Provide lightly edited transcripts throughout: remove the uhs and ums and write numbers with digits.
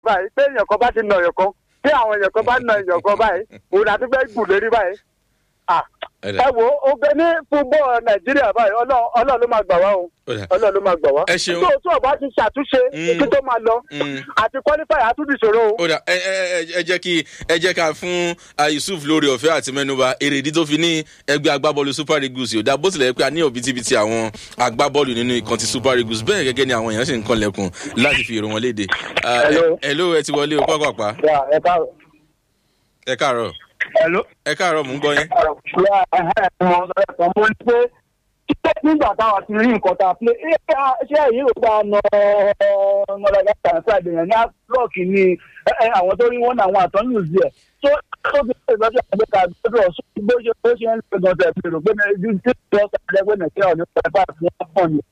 báyìí pé èèyàn kan bá ti nà èèyàn kan bí àwọn èèyàn kan bá nà èèyàn kan báyìí òun àti fẹ́ gùn lérí báyìí. ẹ wo ó gbé ní fúnbọ̀ nàìjíríà báyìí ọlọ́run ló máa gbà wá o ọlọ́run ló máa gbà wá. tó ọba ti ṣàtúnṣe kí tó máa lọ àti qualify àtúndì ìṣòro o. ẹ jẹ́ ká fún Yusuf lórí ọ̀fẹ́ àti mẹ́nuba èrèdí tó fi ní ẹgbẹ́ agbábọ́ọ̀lù Super Eagles yóò dá bó tilẹ̀ pé a ní òbítíbitì àwọn agbábọ́ọ̀lù nínú ikọ̀ ti Super Eagles bẹ́ẹ̀ gẹ́gẹ́ ni àwọn èèyàn sì ń kan lẹ́kùn láti fi èrò wọn léde. Hello ẹ ti wọlé o pápápá. Ẹ káàárọ̀. Ẹ káàárọ̀ mò ń gbọ́ yín. mo ní pé nígbà táwa ti rí nǹkan tá a play ṣé èyí ò gbà nọlọ́dà tàǹsà ìdènà ní àlọ́ọ̀kì ni àwọn tó rí wọn náà àwọn àtọ́nù sí ẹ̀ tó fi ṣe ìlọ́sẹ̀ àgbẹ̀ká gbọ́dọ̀ bó ṣe ń lè gan tẹ̀ pé pé ní tí wọ́n sáré pé nàìjíríà ò ní pẹ̀lú àti wọ́n pọ̀ ni.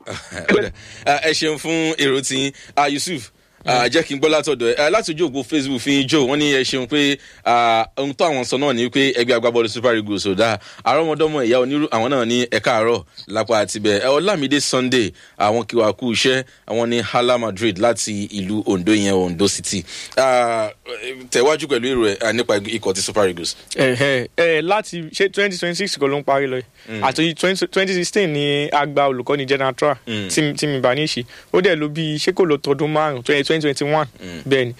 Ẹ ṣeun fún èrò tí Yusuf jẹ́ kí n gbọ́ látọ̀dọ̀ ẹ láti ojú òpó Facebook fi jó wọ́n ní ẹ ṣeun pé ohun tó àwọn sọ náà ni pé ẹgbẹ́ agbábọ́ọ̀lù Super Eagles ò dáa àrọ́mọdọ́mọ ìyá onírú àwọn náà ní ẹ̀ka àárọ̀ lápá àtibẹ̀ Ọlámídé Sunday àwọn kí wàá kú iṣẹ́ àwọn ní Hala Madrid láti ìlú Ondo yẹn Ondo City tẹ̀wájú pẹ̀lú èrò ẹ̀ nípa ikọ̀ ti Super Eagles. láti ṣe 2026 kọ́ ló ń parí lọ àti 2016 ni àgbà olùkọ́ni General Tra tí mi bá ní ìṣe ó dẹ̀ ló bí ṣé kò lọ tọdún márùn 2021 bẹ́ẹ̀ni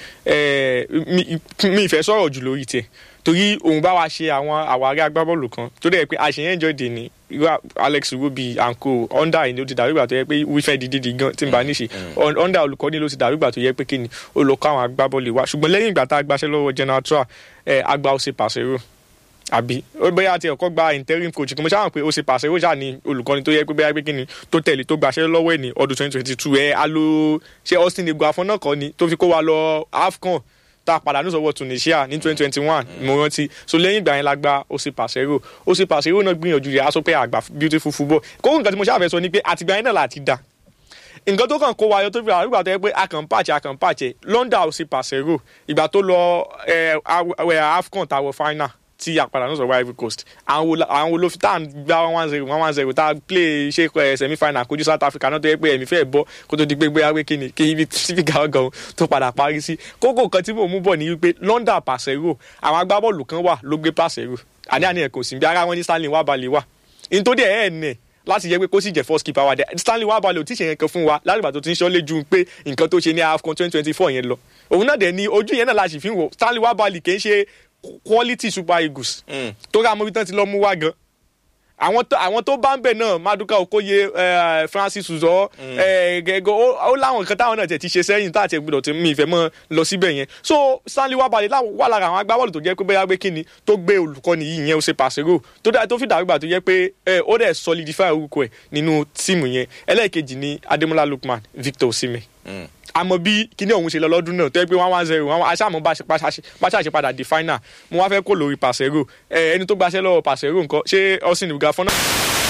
mi ìfẹ́ sọ̀rọ̀ jù lórí tiẹ̀ torí òun bá wa ṣe àwọn àwárí agbábọ́ọ̀lù kan tó dẹ̀ pé àṣeyẹn ẹjọ́ dè ní Alex Iwobi anko under ni ó ti dàrú ìgbà tó yẹ pé wífẹ́ dídí gan tí n bá níṣe under olùkọ́ni ló ti dàrú ìgbà tó yẹ pé kí ni olùkọ́ àwọn agbábọ́ọ̀lù wa ṣùgbọ́n lẹ́yìn ìgbà tá a gbaṣẹ́ lọ́wọ́ General Tra àgbà Ose Pacero àbí bóyá àti ẹ̀kọ́ gba interim coach kí mo ṣáà pé Ose Pacero ṣáà ní olùkọ́ni tó yẹ pé bóyá pé kí ni tó tẹ̀lé tó gbaṣẹ́ lọ́wọ́ ẹ̀ ní ọdún 2022 alo ṣé Austin Eguafon náà kọ́ ni tó fi kó wa lọ AFCON tá a padà ní sọ́wọ́ Tunisia ní 2021 mo rántí so lẹ́yìn ìgbà yẹn la gba Ose Pacero náà gbìyànjú rẹ̀ aṣọ pé àgbà beautiful football kókó nǹkan tí mo ṣáà fẹ́ sọ ni pé àtìgbà yẹn náà láti dá nǹkan tó kàn kó wa yọ tó fi àrùgbà tó yẹ pé akànpàṣẹ London Ose Pacero ìgbà tó lọ AFCON táwọ final tí àpàdà náà sọ̀rọ̀ Ivory Coast àwọn olófin tá à ń gbá 1-0 tá a play ṣe semi final kojú South Africa náà tó yẹ pé ẹ̀mí fẹ́ bọ́ kó tó di pé bóyá pé kíni kí ibi síbi gàgàn tó padà parí sí kókó kan tí mò ń mú bọ̀ ní wípé London Pacero àwọn agbábọ́ọ̀lù kan wà ló gbé Pacero àní ẹ̀ kò sí bí ara wọn ní Stanley Nwabali wà nítorí ẹ̀ nẹ̀ láti yẹ pé kó sì jẹ́ first keeper wa dẹ Stanley Nwabali ò tí ì ṣe yẹn kan fún wa látìgbà tó ti ń ṣọ́lé ju pé nǹkan tó ṣe ní AFCON 2024 yẹn lọ òun náà dẹ̀ ni ojú yẹn náà la sì fi ń wò Stanley Nwabali kì í ṣe quality Super Eagles tó ra mọ́bí tán ti lọ́ mú wá gan àwọn tó bá ń bẹ̀ náà Maduka Okoye Francis Uzoho gẹ́gẹ́ ó láwọn nǹkan táwọn náà tẹ̀ ti ṣe sẹ́yìn tá àti ẹ̀gbọ́dọ̀ tí mi ìfẹ́ mọ́ lọ síbẹ̀ yẹn so Stanley Nwabali wà lára àwọn agbábọ́ọ̀lù tó jẹ́ pé bóyá pé kíni tó gbé olùkọ́ni yìí yẹn Ose Pacero tó fi dàrúgbà tó jẹ́ pé ó dẹ̀ solidify orúkọ ẹ̀ nínú tíìmù yẹn ẹlẹ́ẹ̀kejì ni Ademola Lookman Victor Osimhen àmọ́ bí kíní ọ̀hún ṣe lọ lọ́dún náà tó yẹ pé 1-0 wọn aṣáàmú bá ṣàṣe padà di final mo wá fẹ́ kó lórí Pacero ẹni tó gbaṣẹ́ lọ́wọ́ Pacero nǹkan ṣé Austin Eguafon náà.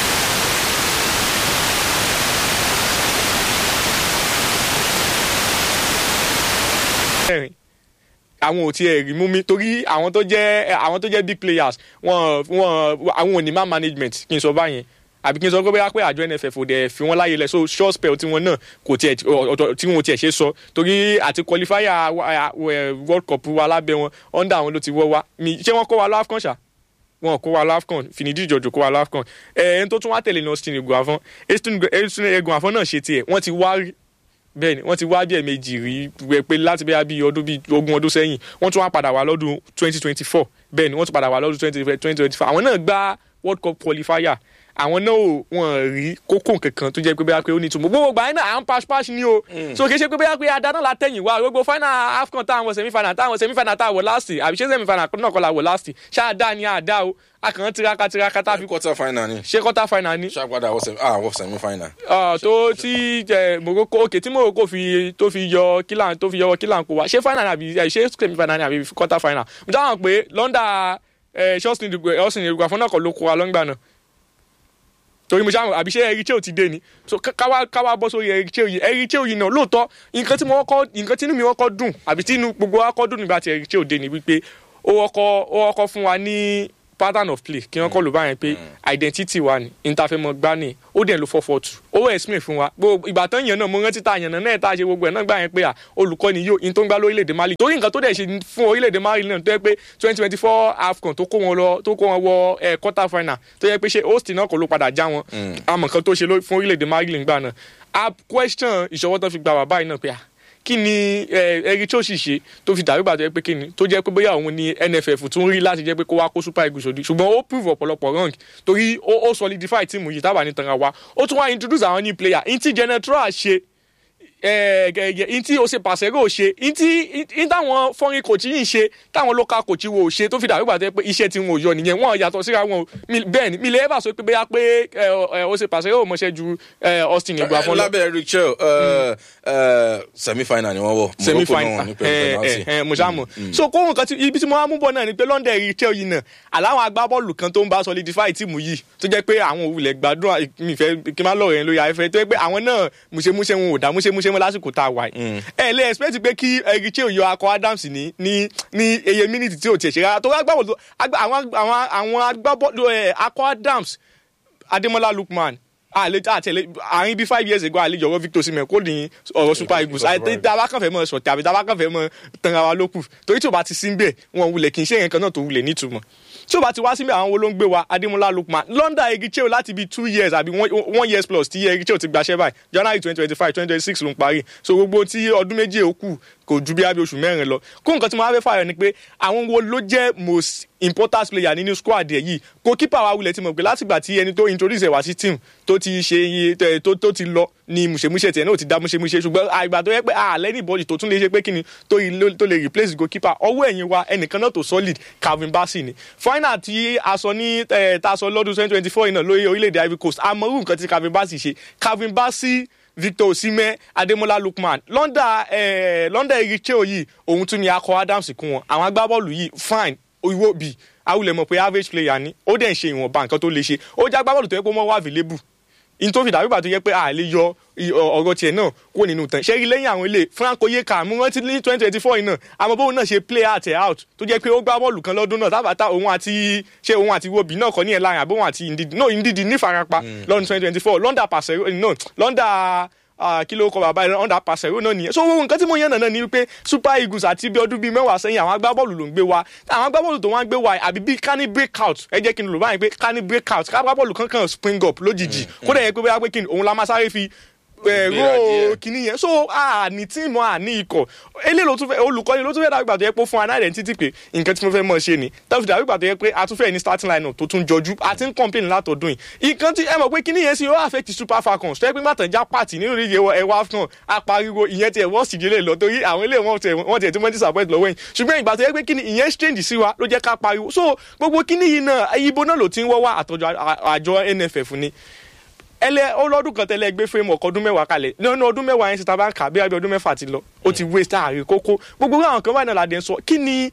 àwọn ò tiẹ̀ rí mú mi torí àwọn tó jẹ́ big players àwọn ò ní man management kí n sọ báyẹn àbí kí n sọ pé bóyá pé àjọ NFF ò dẹ̀ fi wọ́n láyé lẹ̀ so short spell tí wọ́n náà kò tiẹ̀ tí wọ́n tiẹ̀ ṣe sọ torí àti qualifier World Cup wa lábẹ́ wọn under àwọn ló ti wọ́ wa ṣé wọ́n kó wa lọ AFCON ṣá wọn kó wa lọ AFCON Finidi George kó wa lọ AFCON ẹni tó tún wá tẹ̀lé ní Austin Eguafon náà ṣe tiẹ̀ wọ́n ti wá rí bẹ́ẹ̀ ni wọ́n ti wá bí ẹ̀ẹ̀mejì rí pé láti bẹ́ẹ̀ bí ọdún bíi 20 ọdún sẹ́yìn wọ́n tún wá padà wá lọ́dún 2024 bẹ́ẹ̀ ni wọ́n tún padà wá lọ́dún 2025 àwọn náà gba World Cup qualifier àwọn náà wọn rí kókó kankan tó jẹ́ pé bóyá pé ó ní ìtumọ̀ gbogbo gbà náà à ń paṣpaṣ ní o so kì í ṣe pé bóyá pé adáná la tẹ̀yìn wá gbogbo final AFCON táwọn semi final táwọn last àbí ṣé semi final náà kọ́ la wọ̀ last ṣáàdá ni àdá o akàn tiraka tá a fi quarter final ni ṣé quarter final ni. ṣàpadà wọ semi final. tó tí Morocco òkè tí Morocco tó fi yọ kílà kó wa ṣé final àbí ṣé semi final ni àbí quarter final mo dáhùn pé London Austin Eguafon náà kọ́ ló kó wa lọ́ngbà náà torí mo ṣàwọn àbí ṣé Eritrea ti dé ni so káwá bọ́ sórí Eritrea yìí náà lóòótọ́ nǹkan tí inú mi wọ́kọ́ dùn àbí tí inú gbogbo wa kọ́ dùn nígbà tí Eritrea dé ni wípé ó wọ́kọ́ fún wa ní pattern of play kí wọ́n kọ́ ló bá yẹn pé identity wa ni interfemo gbá ni ó dẹ̀ ló 4-4-2 ó explain fún wa gbogbo ìgbà tán yẹn náà mo rántí ta yẹn náà tá a ṣe gbogbo ẹ̀ náà gbà yẹn pé olùkọ́ni yóò in tó ń gbá lórílẹ̀‐èdè Mali torí nǹkan tó dẹ̀ ṣe fún orílẹ̀‐èdè Mali náà tó yẹ pé 2024 AFCON tó kó wọn wọ quarter final tó yẹ pé ṣe host náà kò ló padà já wọn àmọ́ nǹkan tó ṣe fún orílẹ̀‐èdè Mali nígbà náà a question ìṣọwọ́ tó fi gbà wá báyìí náà pé kí ni Eric Chelsea ṣe tó fi dàrú ìbàdàn pé kí ni tó jẹ́ pé bóyá òun ni NFF tún rí láti jẹ́ pé kó wá kó Super Eagles òdì ṣùgbọ́n ó prove ọ̀pọ̀lọpọ̀ wrong torí ó solidify tíìmù yìí tábà ní tanra wa ó tún wá introduce àwọn new player ntí Genetra ṣe ntí ó ṣe Pàṣẹrò ṣe ntí táwọn foreign coach yìí ṣe táwọn local coach wo ṣe tó fi dàrú ìbàdàn pé iṣẹ́ tí wọn ò yọ nìyẹn wọn yàtọ̀ síra wọn bẹ́ẹ̀ ni mi lè ever sọ pé bóyá pé ó ṣe Pàṣẹrò mọṣẹ́ ju Austin Igba fún lọ. lábẹ́ Eric Chelsea semi final ni wọ́n wọ̀ semi final mo ṣàmù so kó nǹkan tí ibi tí mo wá mú bọ̀ náà ni pé London Eric Chelsea yìí náà aláwọn agbábọ́ọ̀lù kan tó ń bá solidify tíìmù yìí tó jẹ́ pé àwọn òwúlẹ̀ gbàdúrà mi fẹ́ kí n má lọ́ọ̀rẹ́ lórí afẹ́fẹ́ tó jẹ́ pé àwọn náà múṣemúṣe wọn ò dá múṣemúṣe wọn lásìkò tá a wà yìí ẹ lè expect pé kí Eric Chelsea yọ akọ Adams ní eye mínítì tí ò tiẹ̀ ṣe rárá tó àwọn agbábọ́ọ̀lù akọ Adams Ademola Lookman àárín bí 5 years ago àlejò ọ̀rọ̀ Victor Osimhen kò ní ọ̀rọ̀ Super Eagles dábàá kan fẹ́ mọ́ sọ̀tẹ̀ àbí dábàá kan fẹ́ mọ́ tanra wa lókù torí tí o bá ti sí ń bẹ̀ wọn wulẹ̀ kì í ṣe yẹn kan náà tó wulẹ̀ nítumọ̀ tí o bá ti wá síbẹ̀ àwọn wo ló ń gbé wa Ademola Lookman London Eric Chelsea láti bí 2 years àbí 1 year plus tí Eric Chelsea ti gbaṣẹ́ báyìí January 2025 2026 ló ń parí so gbogbo tí ọdún méjì ó kù kò ju bí abẹ́ oṣù mẹ́rin lọ kó nǹkan tí mo wá fẹ́ fààyàn ni pé àwọn wo ló jẹ́ most important player nínú squad ẹ̀ yìí goalkeeper wa wulẹ̀ ti mọ̀ pé látìgbà tí ẹni tó introduce ẹ̀ wá sí team tó ti ṣe iye tó ti lọ ni mùṣemúṣe tiẹ̀ náà ti dá mùṣemúṣe ṣùgbọ́n àgbà tó yẹ pé lẹ́ni bọ́ọ̀lì tó tún lè ṣe pé kíni tó lè replace goalkeeper ọwọ́ ẹ̀yìn wa ẹnìkan náà tó solid Calvin Bassey ni final tí a sọ ní ta sọ lọ́dún 2024 yìí náà lórí orílẹ̀-èdè Ivory Coast àmọ́rú nǹkan tí Calvin Bassey ṣe Calvin Bassey Victor Osimhen Ademola Lookman London Eric Chelsea yìí òun tún ni akọ Adams kún wọn àwọn agbábọ́ọ̀lù yìí fine ìwọ bíi awulẹ̀ mọ̀ pé average player ni ó dẹ̀ ń ṣe ìwọ̀nba nǹkan tó lè ṣe ó já agbábọ́ọ̀lù tó yẹ pé wọ́n wá available in tó fi dàbí ìgbà tó yẹ pé a lè yọ ọ̀rọ̀ tiẹ̀ náà kó nínú tán ṣé rí lẹ́yìn àwọn ilé Franco Yeka mú rántí ní 2024 yìí náà àmọ́ bóun náà ṣe play out tó jẹ́ pé ó gbá bọ́ọ̀lù kan lọ́dún náà tábàtà òun àti Iwobi náà kọ́ ní ẹ̀ láàrin àbóhun àti Ndidi nífarapa lọ́dún 2024 London Pàṣẹrò náà London kí ló kọ bàbá under Pàṣẹrò náà nìyẹn so nǹkan tí mo yẹn nàá ni wípé Super Eagles àti bí ọdún bíi 10 sẹ́yìn àwọn agbábọ́ọ̀lù ló ń gbé wa àwọn agbábọ́ọ̀lù tó wá ń gbé wa àbí bíi ká ní break out ẹ jẹ́ kí n lò báyìí pé ká ní break out ká agbábọ́ọ̀lù kankan spring up lójijì kó dẹ̀ yẹ pé bóyá pé kí ni òun la máa sáré fi ro kìíní yẹn so ní tíìmù ní ikọ̀ eléyìí ló tún fẹ́ olùkọ́ni ló tún fẹ́ dàbí ìgbà tó yẹ pé fún an identity pé nǹkan tí mo fẹ́ mọ̀ ṣe ni tàbí dàbí ìgbà tó yẹ pé a tún fẹ́ ní starting line tó tún jọjú a ti ń complain látọ̀dún yìí nǹkan tí ẹ mọ̀ pé kíní yẹn sì ó affect Super Falcons tó yẹ pé mátàn já pàtì nínú ìdíje ẹwà fún apariwo ìyẹn tiẹ̀ wọ́n sì délé lọ torí àwọn ilé wọn tiẹ̀ tí wọ́n disappoint lọ́wọ́ yìí ṣùgbọ́n ìgbà tó yẹ pé kíní ìyẹn strange sí wa ló jẹ́ ká pariwo so gbogbo kíní yìí náà ibo náà ló ti ń wọ́ wá àtọ́jú àjọ NFF ni ọlọ́dún kan tẹ́lẹ̀ gbé framework ọdún 10 kalẹ̀ nínú ọdún 10 yẹn síta bá ń kà bí ọdún 6 ti lọ ó ti waste ààrẹ kókó gbogbo àwọn kan wà náà ládẹ ń sọ kí ni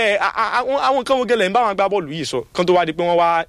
àwọn kan wọ́n gẹlẹ̀ ń bá wọn gbá bọ́ọ̀lù yìí sọ kan tó wá di pé wọ́n wá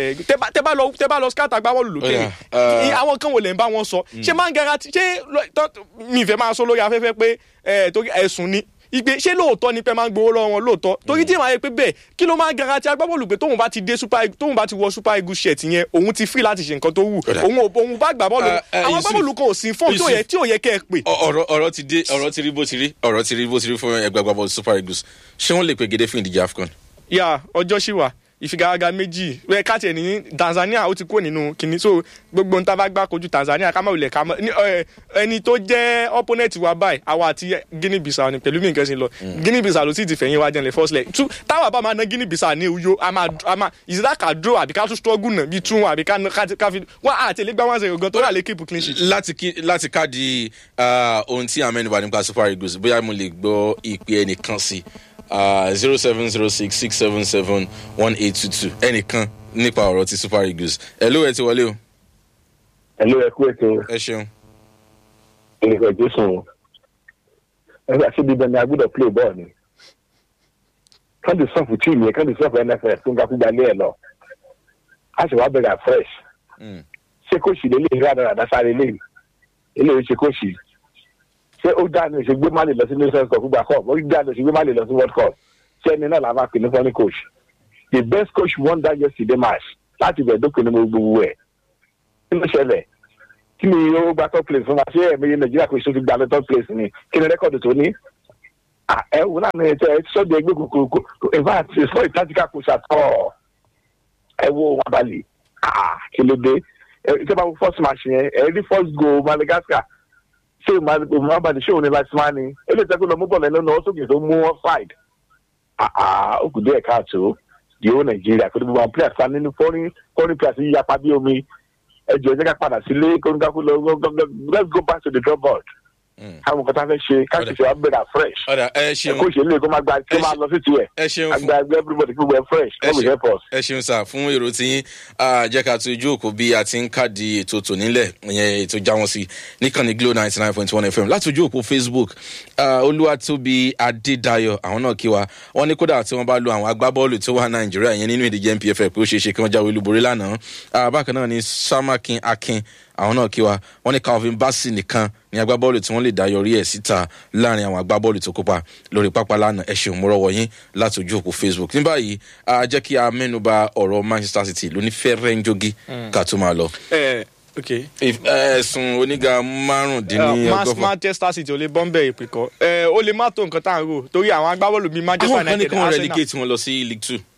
tẹ́ bá lọ scatter gbá bọ́ọ̀lù lókèrè àwọn kan wọ́n lẹ̀ ń bá wọn sọ ṣé máa ń garanti ṣé mi ìfẹ́ máa sọ lórí afẹ́fẹ́ pé torí ẹ̀sùn ni ìgbé ṣé lóòótọ́ ni pé máa ń gbowó lọ́wọ́ wọn lóòótọ́ torí tí màá yẹ pé bẹ́ẹ̀ kí ló máa ń garanti agbábọ́ọ̀lù pé tóun bá ti wọ Super Eagles shirt yẹn òun ti free láti ṣe nǹkan tó wù òun bá gbà bọ́ọ̀lù àwọn agbábọ́ọ̀lù kan ò sí fọ́ọ̀mù tí ò yẹ kẹ́ ẹ pè. ọ̀rọ̀ ti rí bó ti rí fún ẹgbẹ́ agbábọ́ọ̀lù Super Eagles ṣé wọ́n lè pe gèdè fún ìdíje AFCON. yà ọjọ́ ṣì wà ìfigagbága méjì rẹ káàtì ẹ ní Tanzania ó ti kúrò nínú kìnní so gbogbo nta bá gbá kojú Tanzania ká má wulẹ̀ ká mọ́ ẹni tó jẹ́ opponent wa báyìí àwa àti Guinea Bissau ni pẹ̀lú mi nǹkan ṣe lọ Guinea Bissau ló sì ti fẹ̀yìn wa jẹ́nlẹ̀ first leg táwa bá máa ná Guinea Bissau ní uyo a máa ìsìlá ká draw àbí ká tún struggle náà bí tún àbí ká fi wọ́n àtẹ̀lé gbá wọn ṣe gan tó rà lè keep clean sheet. láti káàdì ohun tí àmẹ́nu bá nípa Super Eagles bóyá mo lè gbọ́ ìpè ẹnìkan sí 0706-677-1822 ẹnìkan nípa ọ̀rọ̀ ti Super Eagles. Hello ẹ ti wọlé o. Hello ẹ kú ètò. ẹ ṣeun. ẹnìkan jésù ẹgbẹ́ àti bíbẹ̀ ni a gbọ́dọ̀ play ball ni kán lè sọ́ọ̀fù tíìmù yẹn kán lè sọ́ọ̀fù NFF tó ń gbàgbà lé ẹ̀ lọ a sì wá bẹ̀rẹ̀ fresh ṣé kò sì lélẹ̀ ìrìn àdáradá sáré lé eléyìí ṣe kò sì ṣé ó dáa ní ìṣègbè má lè lọ sí nations cup gbà cup ó dáa ní ìṣègbè má lè lọ sí world cup ṣé ẹni náà la máa pè ní funny coach the best coach won that yesterday match láti bẹ̀ dókè ní gbogbo ẹ̀ kí ló ṣẹlẹ̀ kí ni ó gba top place fún wa ṣé ẹ̀mí nàìjíríà kò ṣe ti gba top place ni kí ni rẹ́kọ̀dù tó ní ẹ wò náà ní ẹ sọ́dọ̀ ẹgbẹ́ kòkòrò in fact it's not a tactical coach at all ẹ wo wọn balẹ̀ kí ló dé ìjọba first match yẹn ẹ rí first goal Madagascar ṣé wọn balẹ̀ ṣé òun ní láti máa ní ẹ lè tẹ́kọ̀ lọ mú bọ̀lẹ̀ lọ́nà ó sókè tó mú offside ó kù díẹ̀ káàtó di ó nàìjíríà kó tó gbogbo àwọn players kan nínú foreign players yìí yapa bí omi ẹjọ ẹ jẹ́ ká padà sílé kóńgákú lọ let's go back to the draw board. àwọn nǹkan tá a fẹ́ ṣe káàkiri wa bẹ̀rẹ̀ fresh. kó ṣe lè kó máa gba kó máa lọ sí tiẹ̀. àgbà everybody kó wẹ̀ fresh kó wẹ̀ help us. ẹ ṣeun sá fún èrò tí yín jẹ́ ká tó ojú òkú bí a ti ń káàdì ètò tònílẹ̀ ìyẹn ètò já wọn sí níkànnì Glo 99.1 FM láti ojú òkú Facebook Olúwatóbi Adédayọ̀ àwọn náà kí wa wọ́n ní kódà tí wọ́n bá lo àwọn agbábọ́ọ̀lù tó wà Nàìjíríà yẹn nínú ìdíje NPFL pé ó ṣeé ṣe kí wọ́n jáwé olúborí lánàá bákan náà ni Samakin Akin àwọn náà kí wa wọ́n ní Calvin Bassey nìkan ní agbábọ́ọ̀lù tí wọ́n lè dá yọrí ẹ̀ síta láàrin àwọn agbábọ́ọ̀lù tó kópa lórí pápá lánàá ẹ ṣeun mo rọ́wọ́ yín láti ojú òpó Facebook ní báyìí jẹ́ kí a mẹ́nuba ọ̀rọ̀ Manchester City lóní fẹ́rẹ́ ń jogi ká tó máa lọ. ẹ̀sùn oníga márùndínlọ́gọ́fà. Manchester City ò lè bọ́m̀bẹ̀ ìpè kọ́ ó lè má tó nǹkan tá à ń rò torí àwọn agbábọ́ọ̀lù bíi Manchester United Arsenal. àwọn kan ní kí wọ́n relegate wọn lọ sí League 2.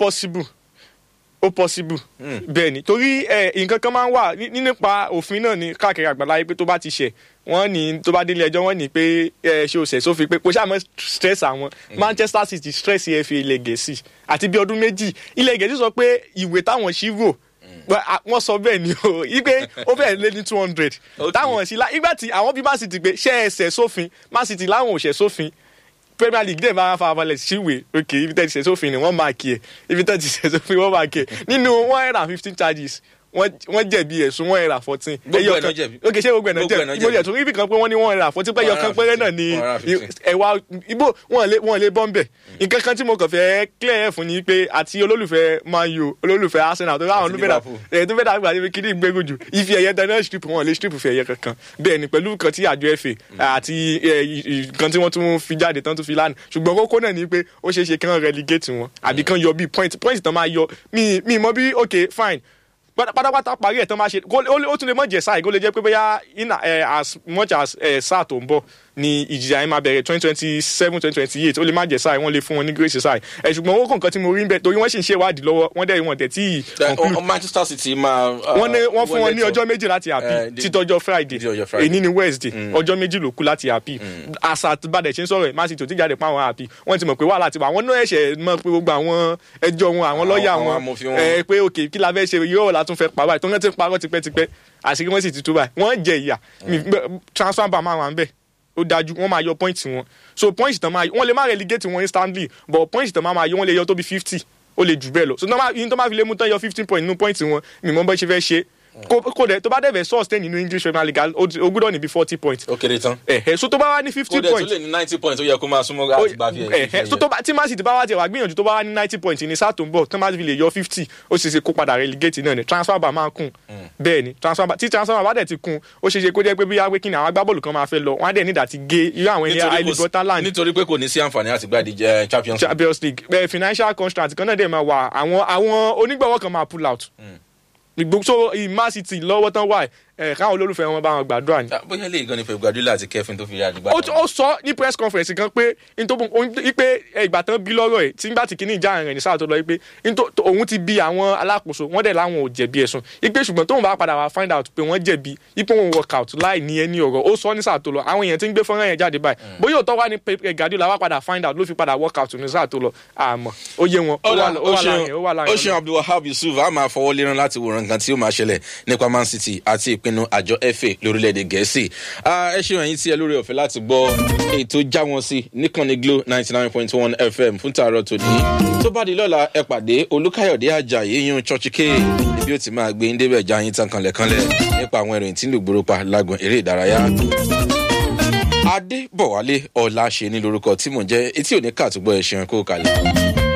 ó possible bẹ́ẹ̀ ni torí nǹkan kan máa ń wà nípa òfin náà ní káàkiri àgbàláyé pé tó bá ti ṣẹ̀ wọ́n ní tó bá délé ẹjọ́ wọ́n ní pé ṣé o ṣẹ̀ sófin pé kò ṣáà mọ́ stress àwọn Manchester City stress FA ilẹ̀ Gẹ̀ẹ́sì àti bí ọdún méjì ilẹ̀ Gẹ̀ẹ́sì sọ pé ìwé táwọn ṣì rò wọ́n sọ bẹ́ẹ̀ ni o ipe ó fẹ́ẹ̀ lé ní 200 táwọn sí ìgbà tí àwọn bí Man City gbé ṣẹ́ ẹsẹ̀ sófin Man City láwọn ò ṣẹ̀ sófin Premier League dẹ̀ máa fa abalẹ̀ síwèé ok ibi tẹ́ ti ṣẹ̀ sófin ni wọ́n máa kí ẹ̀ ibi tẹ́ ti ṣẹ̀ sófin wọ́n máa kí ẹ̀ nínú 115 charges wọ́n jẹ̀bi ẹ̀sùn 114. gbogbo ẹ̀ náà jẹ̀bi. ok ṣé gbogbo ẹ̀ náà jẹ̀bi mo yẹ̀ tún ibi kan pé wọ́n ní 114 pé ẹyọkan péré náà ni ẹ̀wà ibo wọ́n lè bọ́m̀bẹ̀ nǹkan kan tí mo kàn fẹ́ clear ẹ̀ fún ni pé àti olólùfẹ́ Man U olólùfẹ́ Arsenal tó ráwọn tó fẹ́ dàgbà níbi kíní gbẹ́gùn jù ife ẹ̀yẹ dáná strip wọn lè strip fẹ́ ẹ̀yẹ kankan bẹ́ẹ̀ ni pẹ̀lú nǹkan tí àjọ FA àti nǹkan tí wọ́n tún fi jáde tán tún fi lánàá ṣùgbọ́n kókó náà ni pé ó ṣeé ṣe kí wọ́n relegate wọn àbí kán yọ bí point tán máa yọ mi mọ̀ bí ok fine pátápátá parí ẹ̀ tán máa ṣe ó tún lè mọ̀ jẹ́ sáà ìgò lè jẹ́ pé bóyá as much as sáà tó ń bọ̀ ni ìjìyà yẹn máa bẹ̀rẹ̀ 2027-2028 ó lè má jẹ́ sáà wọ́n lè fún wọn ní grace sáà ṣùgbọ́n owó kọ̀ọ̀kan tí mo rí ń bẹ̀ torí wọ́n sì ń ṣe ìwádìí lọ́wọ́ wọ́n tẹ̀ tí Manchester City máa wọ́n fún wọn ní ọjọ́ méjì láti àpì títọ́jọ́ Friday èyí ní Wednesday ọjọ́ méjì ló kú láti àpì àṣà àtibàdẹ̀ ṣe ń sọ̀rọ̀ Man City ò tí jáde pa àwọn àpì wọ́n ti mọ̀ pé wàhálà ti wà àwọn náà ẹ̀ṣẹ̀ mọ̀ pé gbogbo àwọn ẹjọ́ wọn àwọn lọ́ọ̀yà wọn pé ok kí la fẹ́ ṣe yóò la tún fẹ́ pa báyìí tó ń ti parọ́ tipẹ́tipẹ́ àṣírí wọ́n sì ti tú báyìí wọ́n jẹ ìyà transfer bar máa wà ń bẹ̀ ó dájú wọ́n máa yọ point wọn so point tán máa wọ́n lè má relegate wọn instantly but point tán máa yọ wọ́n lè yọ tó bí 50 ó lè jù bẹ́ẹ̀ lọ so yín tó máa fi lè mú tán yọ 15 point nínú point wọn mi mọ́ bọ́ ṣe fẹ́ ṣe kò dẹ̀ tó bá dẹ̀ fẹ́ sustain nínú English Premier League ó gbọ́dọ̀ ní bí 40 points. ó kéré tán. so tó bá wá ní 50 points. ó dẹ̀ tó lè ní 90 points ó yẹ kó máa súnmọ́ láti bá fi ẹ̀. so tí Man City bá wá tiẹ̀ wá gbìyànjú tó bá wá ní 90 points ní sáà tó ń bọ̀ tó máa fi lè yọ 50 ó ṣeé ṣe kó padà relegate náà ni transfer bar máa kún bẹ́ẹ̀ ni transfer bar bá dẹ̀ ti kún ó ṣeé ṣe kó jẹ́ pé bí wáwé kí ni àwọn agbábọ́ọ̀lù kan máa fẹ́ lọ wọ́n á dẹ̀ nídà ti gé irú àwọn ẹni àìlè Scotland. nítorí pé kò ní sí àǹfààní àti gba ìdíje Champions League financial constraint kan náà dẹ̀ máa wà àwọn onígbọ̀wọ́ kan máa pull out so Man City lọ́wọ́ tán wà káwọn olólùfẹ́ wọn bá wọn gbàdúrà ni. bóyá lè gan ni Pep Guardiola àti kẹfìn tó fi rí àdúgbò. ó sọ ní press conference kan pé ìgbà tán bí lọ́rọ̀ ẹ̀ tí ń bá ti kíní ìjà rẹ̀ ní sáà tó lọ pé òun ti bi àwọn alákòóso wọ́n dẹ̀ láwọn ò jẹ̀bi ẹ̀sùn ipe ṣùgbọ́n tóun bá padà wá find out pé wọ́n jẹ̀bi ipò wọn work out láì ní ẹni ọ̀rọ̀ ó sọ ní sáà tó lọ àwọn èèyàn tí ń gbé fọ́nrán yẹn jáde báyìí bóyá òótọ́ wá ní Pep Guardiola wá padà find out ló fi padà work out ní sáà tó lọ àmọ́ ó yé wọn ó wà láàrin. ó ṣe Abdulwahab Yusuf a máa fọwọ́ lérán láti wòran nǹkan tí ó máa ṣẹlẹ̀ nípa Man City àti ìpinnu àjọ FA lórílẹ̀‐èdè Gẹ̀ẹ́sì ẹ ṣe wọ̀nyí tí ẹ lórí ọ̀fẹ́ láti gbọ́ ètò já wọn sí níkànnì Glo 99.1 FM fún tààrọ̀ tòní tó bá di lọ́la ẹ pàdé Olúkáyọ̀dé Àjàyí yún Church K ibi ó ti máa gbé ndébẹ̀ já yín tán kanlẹ̀kanlẹ̀ nípa àwọn ìròyìn tí ń lù gbòòrò pa lágùn eré ìdárayá. Adébọ̀wálé Ọláṣẹ́ni lórúkọ tí mò ń jẹ́ etí òní kàtúgbọ́ ẹ̀ṣẹ̀ kó kalẹ̀.